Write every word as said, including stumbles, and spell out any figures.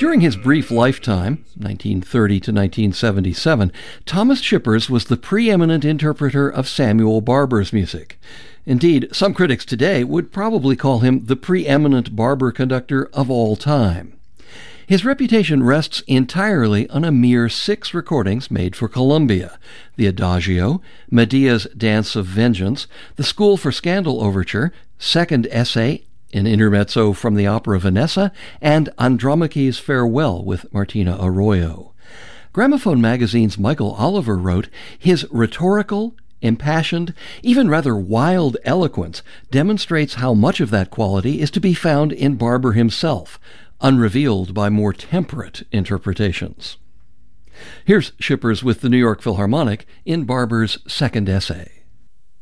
During his brief lifetime, nineteen thirty to nineteen seventy-seven, Thomas Shippers was the preeminent interpreter of Samuel Barber's music. Indeed, some critics today would probably call him the preeminent Barber conductor of all time. His reputation rests entirely on a mere six recordings made for Columbia: the Adagio, Medea's Dance of Vengeance, the School for Scandal Overture, Second Essay, an intermezzo from the opera Vanessa, and Andromache's Farewell with Martina Arroyo. Gramophone magazine's Michael Oliver wrote, "His rhetorical, impassioned, even rather wild eloquence demonstrates how much of that quality is to be found in Barber himself, unrevealed by more temperate interpretations." Here's Shippers with the New York Philharmonic in Barber's Second Essay.